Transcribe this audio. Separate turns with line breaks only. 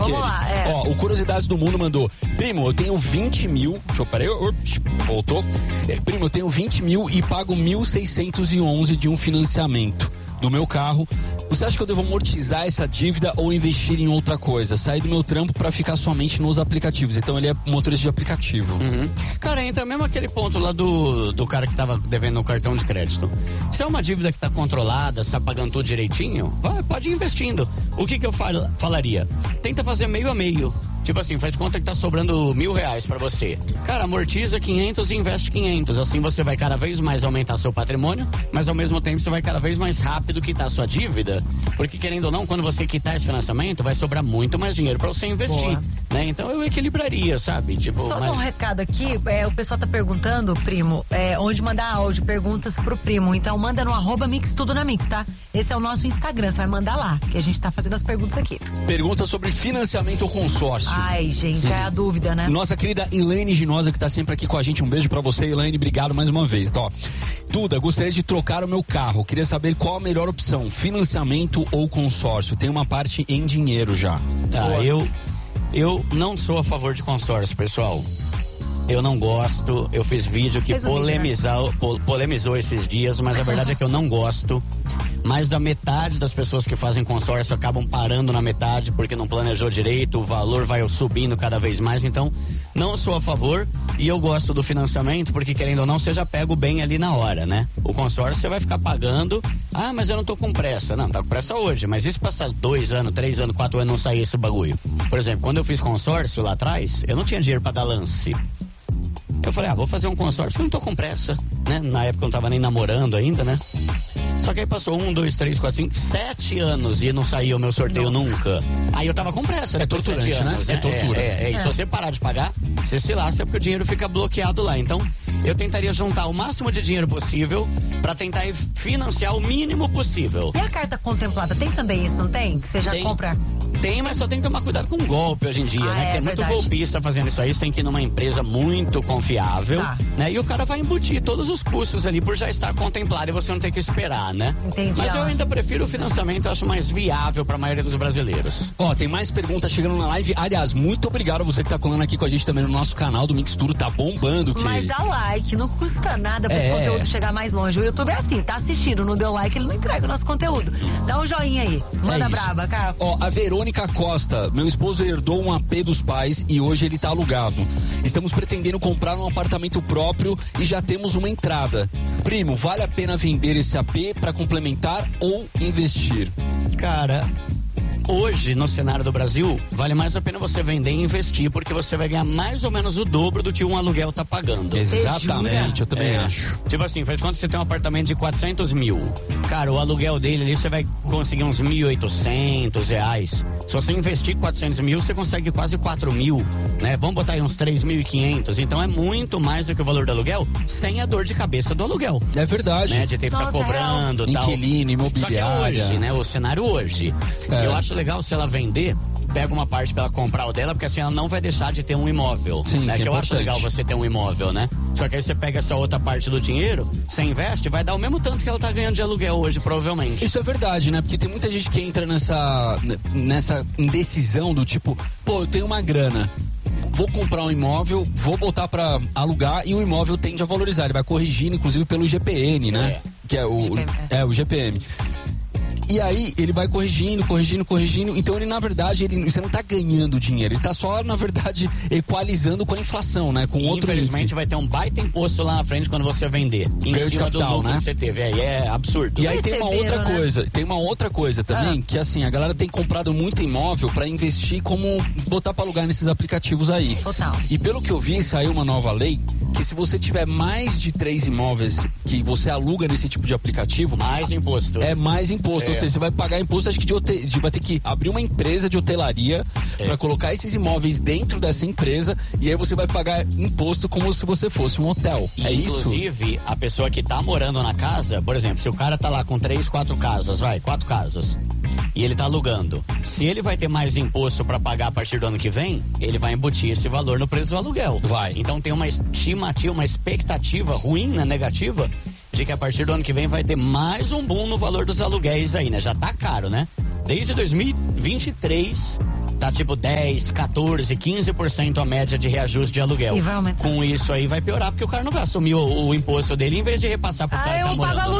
Vamos lá,
Ó, o Curiosidades do Mundo mandou: primo, eu tenho 20 mil. Deixa eu parar, voltou. Primo, eu tenho 20 mil e pago 1.611 de um financiamento do meu carro. Você acha que eu devo amortizar essa dívida ou investir em outra coisa? Sair do meu trampo pra ficar somente nos aplicativos. Então ele é motorista de aplicativo.
Cara, entra mesmo aquele ponto lá do cara que tava devendo no cartão de crédito. Se é uma dívida que tá controlada, você tá pagando tudo direitinho, pode ir investindo. O que eu falaria? Tenta fazer meio a meio. Tipo assim, faz conta que tá sobrando R$1.000 pra você. Cara, amortiza 500 e investe 500. Assim você vai cada vez mais aumentar seu patrimônio, mas ao mesmo tempo você vai cada vez mais rápido quitar a sua dívida. Porque querendo ou não, quando você quitar esse financiamento, vai sobrar muito mais dinheiro pra você investir. Né? Então eu equilibraria, sabe? Tipo,
só dar um recado aqui, o pessoal tá perguntando, primo, onde mandar áudio, perguntas pro primo. Então manda no @mixtudonamix, tá? Esse é o nosso Instagram, você vai mandar lá, que a gente tá fazendo as perguntas aqui.
Pergunta sobre financiamento ou consórcio.
Ai, gente, é a dúvida, né?
Nossa querida Elaine Ginosa, que tá sempre aqui com a gente. Um beijo pra você, Elaine. Obrigado mais uma vez. Então, ó, Duda, gostaria de trocar o meu carro. Queria saber qual a melhor opção, financiamento ou consórcio. Tem uma parte em dinheiro já.
Tá, eu não sou a favor de consórcio, pessoal. Eu não gosto, eu fiz vídeo que polemizou esses dias, mas a verdade é que eu não gosto. Mais da metade das pessoas que fazem consórcio acabam parando na metade porque não planejou direito, o valor vai subindo cada vez mais, então não sou a favor. E eu gosto do financiamento porque, querendo ou não, você já pega o bem ali na hora, né? O consórcio você vai ficar pagando, mas eu não tô com pressa. Não, tá com pressa hoje, mas e se passar 2 anos, 3 anos, 4 anos não sair esse bagulho? Por exemplo, quando eu fiz consórcio lá atrás, eu não tinha dinheiro pra dar lance. Eu falei, vou fazer um consórcio, porque eu não tô com pressa, né? Na época eu não tava nem namorando ainda, né? Só que aí passou 1, 2, 3, 4, 5, 7 anos e não saía o meu sorteio nunca. Aí eu tava com pressa.
É torturante,
anos,
né? É tortura.
E se você parar de pagar, você se lasca porque o dinheiro fica bloqueado lá. Então, eu tentaria juntar o máximo de dinheiro possível pra tentar financiar o mínimo possível.
E a carta contemplada, tem também isso, não tem? Que você já compra...
Tem, mas só tem que tomar cuidado com golpe hoje em dia, né? Tem muito golpista fazendo isso aí, você tem que ir numa empresa muito confiável, né? E o cara vai embutir todos os custos ali por já estar contemplado e você não ter que esperar, né?
Entendi.
Mas eu ainda prefiro o financiamento, eu acho mais viável pra maioria dos brasileiros.
Ó, tem mais perguntas chegando na live. Aliás, muito obrigado a você que tá colando aqui com a gente também no nosso canal do Mixtura, tá bombando.
Mas dá like, não custa nada pra esse conteúdo chegar mais longe. O YouTube é assim, tá assistindo, não deu like, ele não entrega o nosso conteúdo. Dá um joinha aí, manda braba, cara.
Ó, a Verônica Costa, meu esposo herdou um AP dos pais e hoje ele tá alugado. Estamos pretendendo comprar um apartamento próprio e já temos uma entrada. Primo, vale a pena vender esse AP pra complementar ou investir?
Cara, hoje, no cenário do Brasil, vale mais a pena você vender e investir, porque você vai ganhar mais ou menos o dobro do que um aluguel tá pagando.
Exatamente, eu também acho.
Tipo assim, faz quando você tem um apartamento de 400 mil. Cara, o aluguel dele ali, você vai conseguir uns R$1.800. Se você investir 400 mil, você consegue quase 4 mil, né? Vamos botar aí uns 3.500. Então é muito mais do que o valor do aluguel, sem a dor de cabeça do aluguel.
É verdade.
Né? De ter que ficar cobrando, tal.
Inquilino, imobiliária.
Só que é hoje, né? O cenário hoje. Eu acho legal se ela vender, pega uma parte pra ela comprar o dela, porque assim ela não vai deixar de ter um imóvel.
Sim,
né? Que eu acho legal você ter um imóvel, né? Só que aí você pega essa outra parte do dinheiro, você investe, vai dar o mesmo tanto que ela tá ganhando de aluguel hoje, provavelmente.
Isso é verdade, né? Porque tem muita gente que entra nessa indecisão do tipo, pô, eu tenho uma grana, vou comprar um imóvel, vou botar pra alugar e o imóvel tende a valorizar. Ele vai corrigindo, inclusive, pelo IGPM, né? Que é o GPM. E aí, ele vai corrigindo. Então, ele, na verdade, você não tá ganhando dinheiro. Ele tá só, na verdade, equalizando com a inflação, né? Com outro
infelizmente, índice. Vai ter um baita imposto lá na frente quando você vender. Em
ganho
cima
de capital,
do lucro, né? Que você teve. Aí é absurdo.
E aí tem uma outra coisa. Tem uma outra coisa também, que assim, a galera tem comprado muito imóvel pra investir, como botar pra alugar nesses aplicativos aí.
Total.
E pelo que eu vi, saiu uma nova lei que se você tiver mais de 3 imóveis que você aluga nesse tipo de aplicativo...
Mais imposto.
É mais imposto. Ou seja, você vai pagar imposto, acho que vai ter que abrir uma empresa de hotelaria pra colocar esses imóveis dentro dessa empresa e aí você vai pagar imposto como se você fosse um hotel. É isso?
Inclusive, a pessoa que tá morando na casa, por exemplo, se o cara tá lá com 3, 4 casas, 4 casas, e ele tá alugando, se ele vai ter mais imposto pra pagar a partir do ano que vem, ele vai embutir esse valor no preço do aluguel.
Vai.
Então tem uma estimativa, uma expectativa ruim, né, negativa, de que a partir do ano que vem vai ter mais um boom no valor dos aluguéis aí, né? Já tá caro, né? Desde 2023 tá tipo 10, 14, 15% a média de reajuste de aluguel.
E vai aumentar.
Com isso aí vai piorar, porque o cara não vai assumir o imposto dele, em vez de repassar pro cara que tá morando.